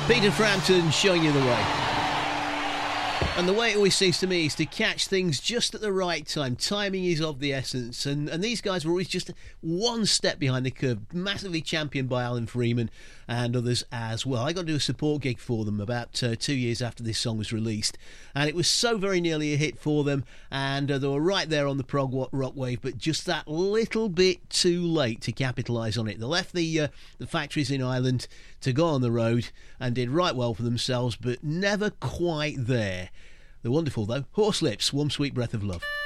Peter Frampton showing you the way. And the way it always seems to me is to catch things just at the right time. Timing is of the essence. And these guys were always just one step behind the curve, massively championed by Alan Freeman and others as well. I got to do a support gig for them about 2 years after this song was released. And it was so very nearly a hit for them. And they were right there on the prog rock wave, but just that little bit too late to capitalise on it. They left the factories in Ireland to go on the road and did right well for themselves, but never quite there. They're wonderful though. Horse Lips, Warm Sweet Breath of Love.